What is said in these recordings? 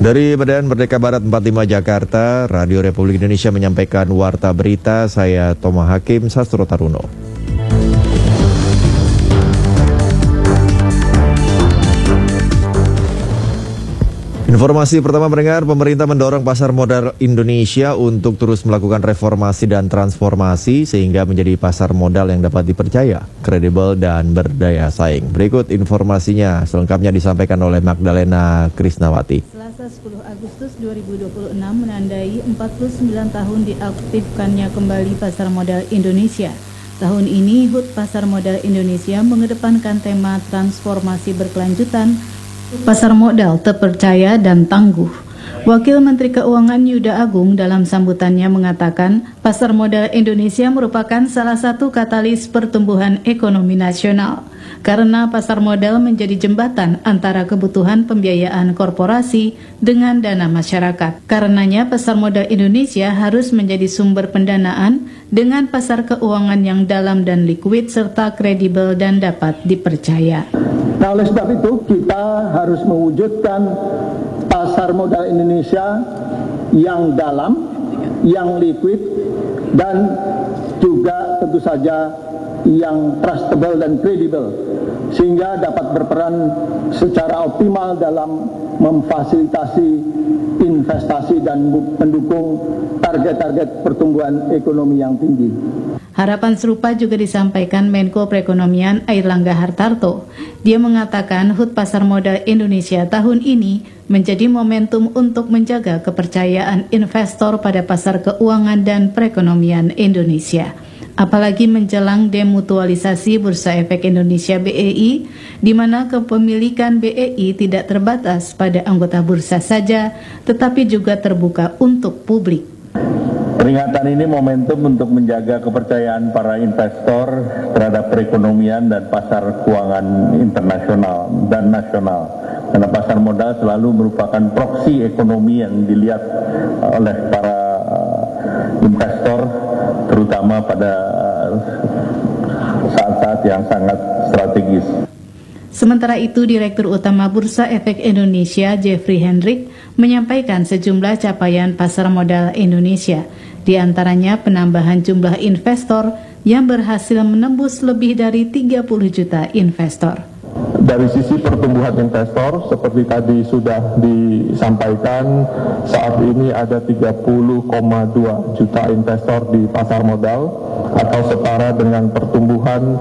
Dari Medan Merdeka Barat 45 Jakarta, Radio Republik Indonesia menyampaikan warta berita. Saya Toma Hakim Sastro Taruno. Informasi pertama mendengar, pemerintah mendorong pasar modal Indonesia untuk terus melakukan reformasi dan transformasi sehingga menjadi pasar modal yang dapat dipercaya, kredibel dan berdaya saing. Berikut informasinya selengkapnya disampaikan oleh Magdalena Krisnawati. Selasa 10 Agustus 2026 menandai 49 tahun diaktifkannya kembali pasar modal Indonesia. Tahun ini HUT Pasar Modal Indonesia mengedepankan tema transformasi berkelanjutan, pasar modal terpercaya dan tangguh. Wakil Menteri Keuangan Yuda Agung dalam sambutannya mengatakan, pasar modal Indonesia merupakan salah satu katalis pertumbuhan ekonomi nasional. Karena pasar modal menjadi jembatan antara kebutuhan pembiayaan korporasi dengan dana masyarakat. Karenanya pasar modal Indonesia harus menjadi sumber pendanaan dengan pasar keuangan yang dalam dan liquid serta kredibel dan dapat dipercaya. Nah, oleh sebab itu kita harus mewujudkan pasar modal Indonesia yang dalam, yang liquid, dan juga tentu saja yang trustable dan kredibel, sehingga dapat berperan secara optimal dalam memfasilitasi investasi dan mendukung target-target pertumbuhan ekonomi yang tinggi. Harapan serupa juga disampaikan Menko Perekonomian Airlangga Hartarto. Dia mengatakan HUT Pasar Modal Indonesia tahun ini menjadi momentum untuk menjaga kepercayaan investor pada pasar keuangan dan perekonomian Indonesia. Apalagi menjelang demutualisasi Bursa Efek Indonesia BEI, di mana kepemilikan BEI tidak terbatas pada anggota bursa saja, tetapi juga terbuka untuk publik. Peringatan ini momentum untuk menjaga kepercayaan para investor terhadap perekonomian dan pasar keuangan internasional dan nasional. Karena pasar modal selalu merupakan proksi ekonomi yang dilihat oleh para investor, terutama pada saat-saat yang sangat strategis. Sementara itu, Direktur Utama Bursa Efek Indonesia, Jeffrey Hendrik, menyampaikan sejumlah capaian pasar modal Indonesia, di antaranya penambahan jumlah investor yang berhasil menembus lebih dari 30 juta investor. Dari sisi pertumbuhan investor, seperti tadi sudah disampaikan, saat ini ada 30,2 juta investor di pasar modal, atau setara dengan pertumbuhan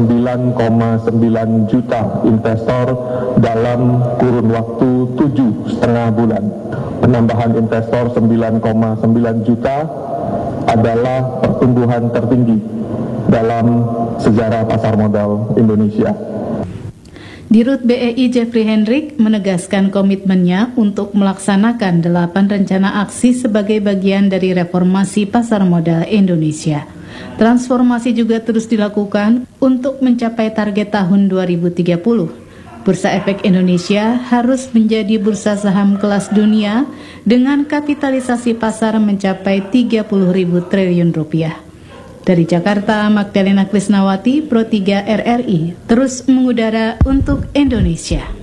9,9 juta investor dalam kurun waktu 7,5 bulan. Penambahan investor 9,9 juta adalah pertumbuhan tertinggi dalam sejarah pasar modal Indonesia. Dirut BEI Jeffrey Hendrik menegaskan komitmennya untuk melaksanakan 8 rencana aksi sebagai bagian dari reformasi pasar modal Indonesia. Transformasi juga terus dilakukan untuk mencapai target tahun 2030. Bursa Efek Indonesia harus menjadi bursa saham kelas dunia dengan kapitalisasi pasar mencapai 30.000 triliun rupiah. Dari Jakarta, Magdalena Krisnawati, Pro 3 RRI, terus mengudara untuk Indonesia.